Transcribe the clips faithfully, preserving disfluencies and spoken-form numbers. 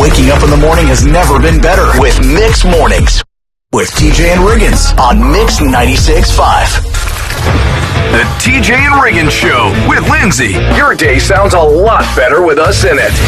Waking up in the morning has never been better with Mix Mornings with T J and Riggins on Mix ninety-six point five. The T J and Riggins Show with Lindsay. Your day sounds a lot better with us in it.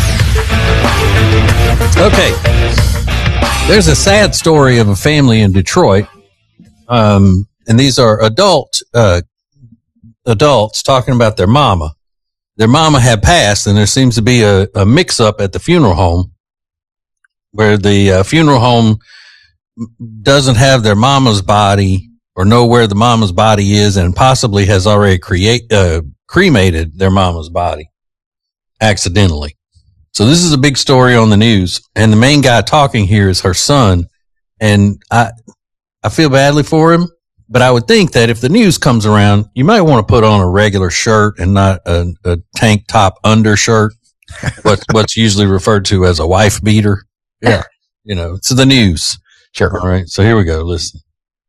Okay. There's a sad story of a family in Detroit. Um, and these are adult, uh, adults talking about their mama. Their mama had passed, and there seems to be a, a mix up at the funeral home where the uh, funeral home doesn't have their mama's body or know where the mama's body is, and possibly has already create, uh, cremated their mama's body accidentally. So this is a big story on the news, and the main guy talking here is her son. And I, I feel badly for him, but I would think that if the news comes around, you might want to put on a regular shirt and not a, a tank top undershirt, what, what's usually referred to as a wife beater. Yeah. You know, it's the news. Sure. All right. So here we go. Listen.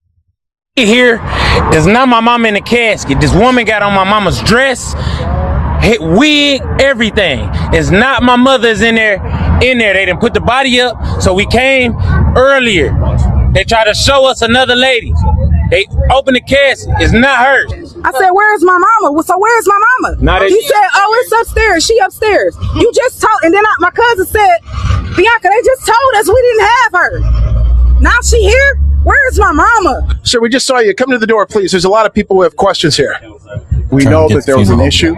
Here is not my mama in the casket. This woman got on my mama's dress, hit wig, everything. It's not my mother's in there. In there, they didn't put the body up, so we came earlier. They tried to show us another lady. They opened the casket. It's not her. I said, "Where's my mama?" Well, so where's my mama? Not he said, "Oh, it's upstairs. She upstairs." You just told, and then I, my cousin said, "Bianca, they just told us we didn't have her. Now she here. Where's my mama?" Sir, we just saw you. Come to the door, please. There's a lot of people who have questions here. We know that there was an issue.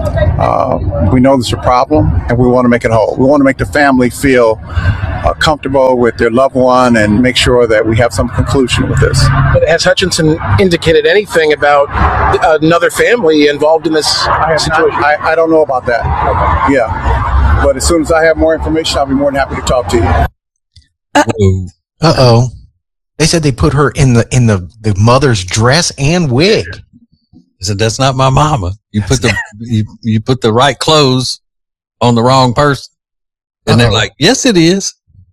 Uh, we know there's a problem, and we want to make it whole. We want to make the family feel uh, comfortable with their loved one and make sure that we have some conclusion with this. But has Hutchinson indicated anything about another family involved in this I situation? Not, I, I don't know about that. Yeah. But as soon as I have more information, I'll be more than happy to talk to you. Uh-oh. Uh-oh. They said they put her in the in the, the mother's dress and wig. I said, "That's not my mama. You put the you, you put the right clothes on the wrong person." And Uh-oh. They're like, "Yes, it is."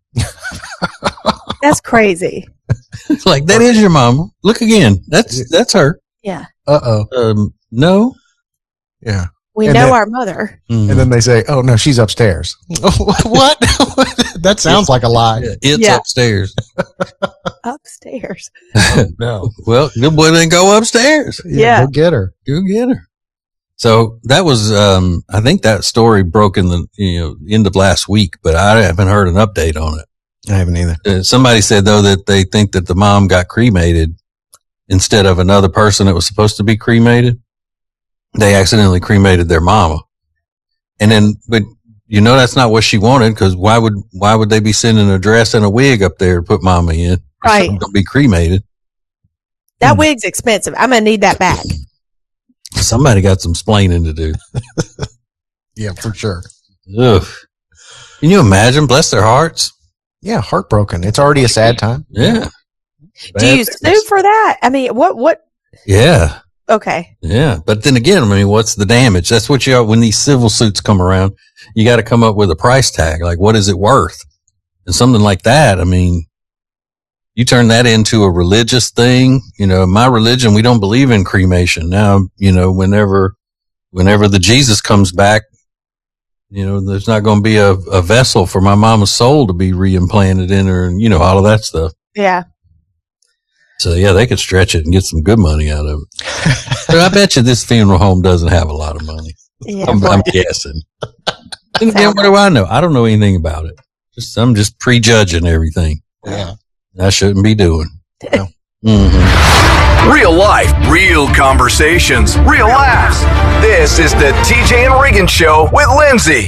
That's crazy. It's like, that is your mama. Look again. That's that's her. Yeah. Uh-oh. Um, no. Yeah. We and know then, our mother. Mm-hmm. And then they say, "Oh no, she's upstairs." What? That sounds like a lie. It's yeah. upstairs. Upstairs. Oh, no. Well, good boy didn't go upstairs. Yeah, yeah. Go get her. Go get her. So that was, um, I think that story broke in the, you know, end of last week, but I haven't heard an update on it. I haven't either. Uh, somebody said though that they think that the mom got cremated instead of another person that was supposed to be cremated. They accidentally cremated their mama. And then, but you know, that's not what she wanted, because why would, why would they be sending a dress and a wig up there to put mama in? Right. Don't be cremated. That hmm. wig's expensive. I'm going to need that back. Somebody got some splaining to do. Yeah, for sure. Ugh. Can you imagine? Bless their hearts. Yeah. Heartbroken. It's already a sad time. Yeah. Do you sue for that? I mean, what, what? Yeah. Okay. Yeah. But then again, I mean, what's the damage? That's what you are when these civil suits come around. You got to come up with a price tag. Like, what is it worth? And something like that. I mean, you turn that into a religious thing. You know, my religion, we don't believe in cremation. Now, you know, whenever, whenever the Jesus comes back, you know, there's not going to be a, a vessel for my mama's soul to be reimplanted in her, and, you know, all of that stuff. Yeah. So, yeah, they could stretch it and get some good money out of it. But I bet you this funeral home doesn't have a lot of money. Yeah, I'm, I'm guessing. And again, what do I know? I don't know anything about it. Just I'm just prejudging everything. Yeah. I shouldn't be doing. No. Mm-hmm. Real life, real conversations, real laughs. This is the T J and Riggins Show with Lindsay.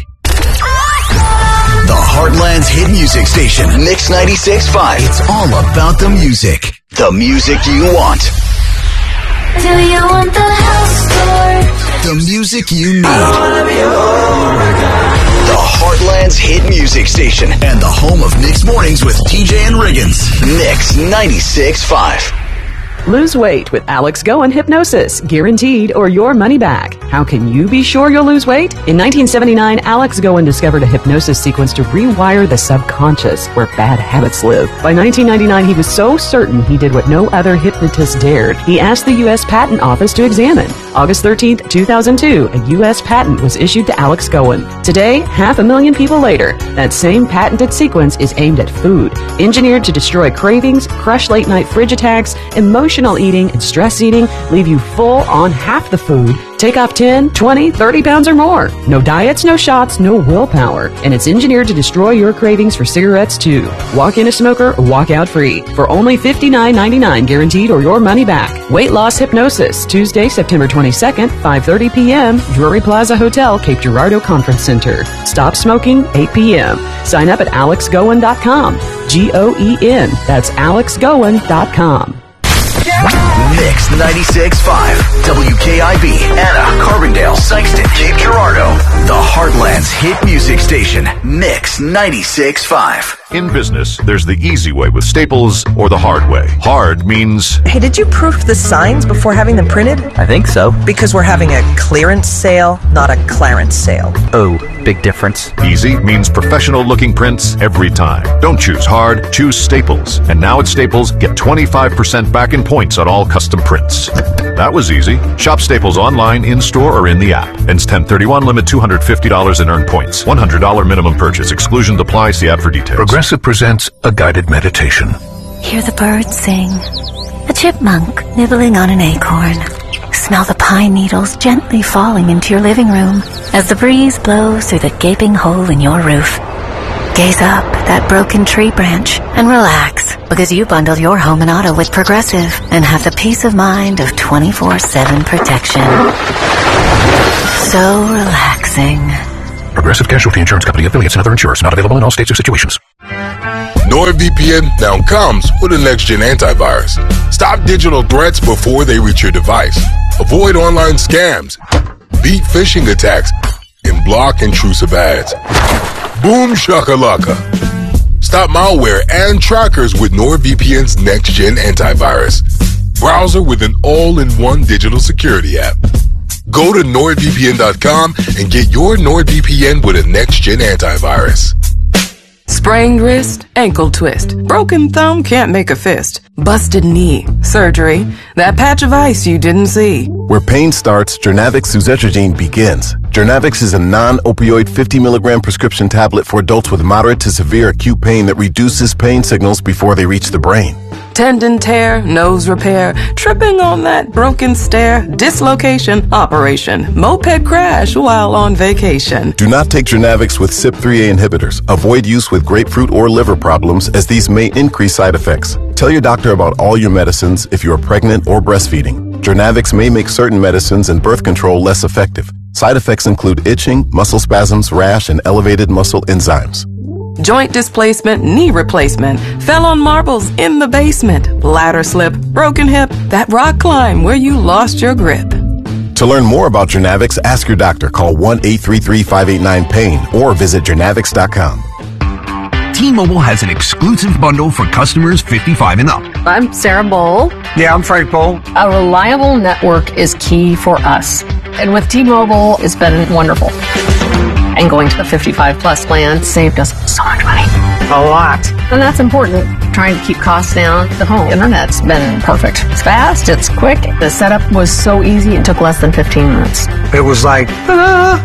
The Heartland's hit music station, Mix ninety-six point five. It's all about the music. The music you want. Do you want the house tour? The music you need. I wanna be home. The Heartland's hit music station and the home of Mix Mornings with T J and Riggins. Mix ninety-six point five. Lose weight with Alex Goen Hypnosis, guaranteed or your money back. How can you be sure you'll lose weight? In nineteen seventy-nine, Alex Goen discovered a hypnosis sequence to rewire the subconscious where bad habits live. By nineteen ninety-nine, he was so certain he did what no other hypnotist dared. He asked the U S Patent Office to examine. August thirteenth, two thousand two, a U S patent was issued to Alex Goen. Today, half a million people later, That same patented sequence is aimed at food, engineered to destroy cravings, crush late-night fridge attacks, emotional eating, and stress eating, leave you full on half the food, take off ten, twenty, thirty pounds or more. No diets, no shots, no willpower. And it's engineered to destroy your cravings for cigarettes, too. Walk in a smoker or walk out free. For only fifty-nine ninety-nine guaranteed or your money back. Weight Loss Hypnosis, Tuesday, September twenty-second, five thirty p.m., Drury Plaza Hotel, Cape Girardeau Conference Center. Stop smoking, eight p.m. Sign up at alex goen dot com. G O E N. That's alex goen dot com. Mix ninety-six point five, W K I B, Anna, Carbondale, Sykeston, Cape Girardeau. The Heartland's hit music station, Mix ninety-six point five. In business, there's the easy way with Staples or the hard way. Hard means... Hey, did you proof the signs before having them printed? I think so. Because we're having a clearance sale, not a Clarence sale. Oh, big difference. Easy means professional-looking prints every time. Don't choose hard, choose Staples. And now at Staples, get twenty-five percent back in points on all custom prints. That was easy. Shop Staples online, in-store, or in the app. Ends ten thirty-one, limit two hundred fifty dollars in earned points. one hundred dollars minimum purchase. Exclusions apply. See app for details. Progressive presents a guided meditation. Hear the birds sing. A chipmunk nibbling on an acorn. Smell the pine needles gently falling into your living room as the breeze blows through the gaping hole in your roof. Gaze up at that broken tree branch and relax, because you bundled your home and auto with Progressive and have the peace of mind of twenty-four seven protection. So relaxing. Progressive Casualty Insurance Company, affiliates, and other insurers. Not available in all states or situations. NordVPN now comes with a next-gen antivirus. Stop digital threats before they reach your device. Avoid online scams, beat phishing attacks, and block intrusive ads. Boom shakalaka. Stop malware and trackers with NordVPN's next-gen antivirus. Browser with an all-in-one digital security app. Go to nord V P N dot com and get your NordVPN with a next-gen antivirus. Sprained wrist, ankle twist, broken thumb, can't make a fist, busted knee, surgery, that patch of ice you didn't see. Where pain starts, Jernavix suzetrigine begins. Jernavix is a non-opioid fifty milligram prescription tablet for adults with moderate to severe acute pain that reduces pain signals before they reach the brain. Tendon tear, nose repair, tripping on that broken stair, dislocation, operation, moped crash while on vacation. Do not take Jernavix with C Y P three A inhibitors. Avoid use with grapefruit or liver problems, as these may increase side effects. Tell your doctor about all your medicines if you are pregnant or breastfeeding. Jernavix may make certain medicines and birth control less effective. Side effects include itching, muscle spasms, rash, and elevated muscle enzymes. Joint displacement, knee replacement, fell on marbles in the basement, ladder slip, broken hip, that rock climb where you lost your grip. To learn more about Jernavix, ask your doctor. Call one eight three three, five eight nine, pain or visit jernavix dot com. T-Mobile has an exclusive bundle for customers fifty-five and up. I'm Sarah Bowl. Yeah, I'm Frank Bowl. A reliable network is key for us. And with T-Mobile, it's been wonderful. And going to the fifty-five plus plan saved us so much money. A lot. And that's important. Trying to keep costs down. The home internet's been perfect. It's fast, it's quick. The setup was so easy, it took less than fifteen minutes. It was like, ah.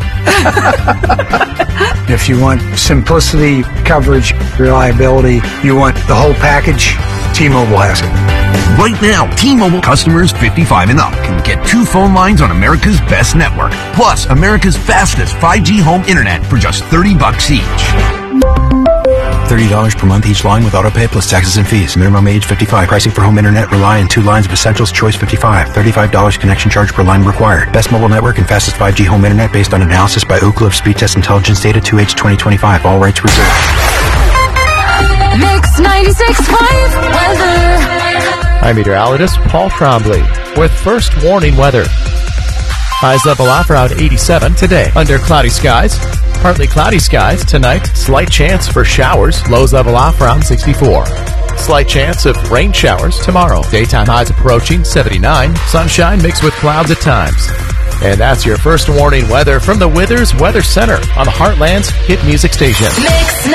If you want simplicity, coverage, reliability, you want the whole package, T-Mobile has it. Right now, T-Mobile customers fifty-five and up can get two phone lines on America's best network, plus America's fastest five G home internet for just thirty bucks each. thirty dollars per month each line with autopay plus taxes and fees. Minimum age fifty-five. Pricing for home internet rely on two lines of Essentials Choice fifty-five. thirty-five dollars connection charge per line required. Best mobile network and fastest five G home internet based on analysis by Ookla of Speed Test Intelligence data two H twenty twenty-five. All rights reserved. Mix ninety-six point five weather. I'm meteorologist Paul Trombley with first warning weather. Highs level off around eighty-seven today. Under cloudy skies. Partly cloudy skies tonight. Slight chance for showers. Lows level off around sixty-four. Slight chance of rain showers tomorrow. Daytime highs approaching seventy-nine. Sunshine mixed with clouds at times. And that's your first warning weather from the Withers Weather Center on the Heartland's hit music station. Mix